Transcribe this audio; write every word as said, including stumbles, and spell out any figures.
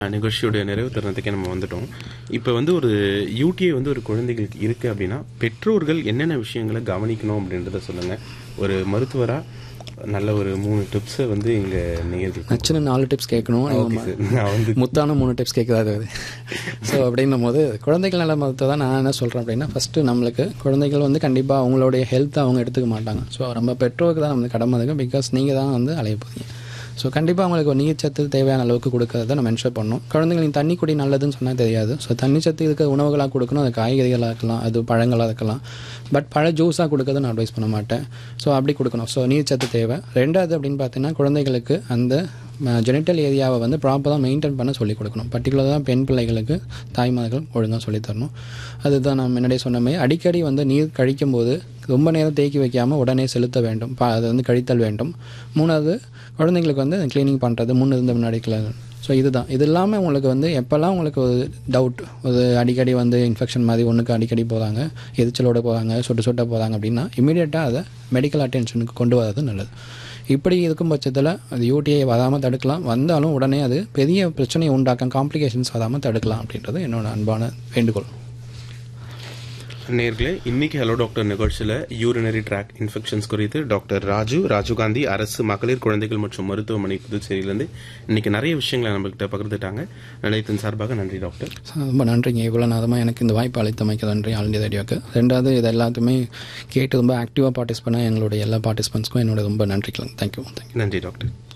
நிகழ்ச்சியுடைய நிறைவு தருணத்துக்கே நம்ம வந்துட்டோம். இப்போ வந்து ஒரு யூடிஐ வந்து ஒரு குழந்தைகளுக்கு இருக்கு அப்படின்னா பெற்றோர்கள் என்னென்ன விஷயங்களை கவனிக்கணும் அப்படின்றத சொல்லுங்க. ஒரு மருத்துவரா நல்ல ஒரு மூணு டிப்ஸை வந்து இங்க நேயர்கள் ஆக்சுவலாக நாலு டிப்ஸ் கேட்கணும். நான் வந்து முத்தான மூணு டிப்ஸ் கேட்குறாது அது. ஸோ அப்படின்னும் போது குழந்தைகள் நல்ல மருத்துவ தான் நான் என்ன சொல்கிறேன் அப்படின்னா, ஃபஸ்ட்டு நம்மளுக்கு குழந்தைகள் வந்து கண்டிப்பாக அவங்களுடைய ஹெல்த்தை அவங்க எடுத்துக்க மாட்டாங்க. ஸோ நம்ம பெற்றோருக்கு தான் நம்ம கடமை இருக்குது. பிகாஸ் நீங்கள் தான் வந்து அலைய போகிறீங்க. ஸோ கண்டிப்பாக அவங்களுக்கு நீர்ச்சத்து தேவையான அளவுக்கு கொடுக்கறத நம்ம மென்ஷன் பண்ணணும். குழந்தைங்களுக்கு தண்ணி குடி நல்லதுன்னு சொன்னால் தெரியாது. ஸோ தண்ணி சத்து இருக்க உணவுகளாக கொடுக்கணும். அது காய்கறிகளாக இருக்கலாம், அது பழங்களாக இருக்கலாம். பட் பழ ஜூஸாக கொடுக்கறத நான் அட்வைஸ் பண்ண மாட்டேன். ஸோ அப்படி கொடுக்கணும். ஸோ நீர்ச்சத்து தேவை. ரெண்டாவது அப்படின்னு பார்த்தீங்கன்னா, குழந்தைகளுக்கு அந்த ஜெனிட்டல் ஏரியாவை வந்து ப்ராப்பராக மெயின்டைன் பண்ண சொல்லிக் கொடுக்கணும். பர்டிகுலராக பெண் பிள்ளைகளுக்கு தாய்மார்கள் ஒழுங்காக சொல்லித் தரணும். அதுதான் நான் முன்னாடியே சொன்ன மாதிரி அடிக்கடி வந்து நீர் கழிக்கும் போது ரொம்ப நேரம் தேக்கி வைக்காமல் உடனே செலுத்த வேண்டும். பா அதை வந்து கழித்தல் வேண்டும். மூணாவது, குழந்தைங்களுக்கு வந்து க்ளீனிங் பண்ணுறது முன் இருந்த முன்னாடி. ஸோ இதுதான். இது இல்லாமல் உங்களுக்கு வந்து எப்போல்லாம் உங்களுக்கு ஒரு டவுட், ஒரு அடிக்கடி வந்து இன்ஃபெக்ஷன் மாதிரி ஒன்றுக்கு அடிக்கடி போகிறாங்க, எரிச்சலோடு போகிறாங்க, சொட்டு சொட்ட போகிறாங்க அப்படின்னா இமீடியட்டாக அதை மெடிக்கல் அட்டென்ஷனுக்கு கொண்டு வரது நல்லது. இப்படி இருக்கும் பட்சத்தில் அது யூடிஐ வராமல் தடுக்கலாம். வந்தாலும் உடனே அது பெரிய பிரச்சனையை உண்டாக்கும், காம்ப்ளிகேஷன்ஸ் வராமல் தடுக்கலாம் அப்படின்றது என்னோட அன்பான வேண்டுகோள். நேர்களே, இன்னைக்கு ஹலோ டாக்டர் நிகழ்ச்சியில் யூரினரி ட்ராக் இன்ஃபெக்ஷன்ஸ் குறித்து டாக்டர் ராஜு ராஜீவ்காந்தி அரசு மகளிர் குழந்தைகள் மற்றும் மருத்துவமனை புதுச்சேரியிலேருந்து இன்னைக்கு நிறைய விஷயங்களை நம்மகிட்ட பகிர்ந்துட்டாங்க. நிலையத்தின் சார்பாக நன்றி டாக்டர். ரொம்ப நன்றிங்க. இவ்வளோ நேரமாக எனக்கு இந்த வாய்ப்பு அளித்தமைக்கு நன்றி ஆல் இந்தியா ரேடியோக்கு. ரெண்டாவது, இது எல்லாத்துமே கேட்டு ரொம்ப ஆக்டிவாக பார்ட்டிசிபேட் பண்ண எங்களுடைய எல்லா பார்ட்டிசிபென்ட்ஸ்க்கும் என்னோட ரொம்ப நன்றிக்கலாம். தேங்க்யூ. தேங்க்யூ. நன்றி டாக்டர்.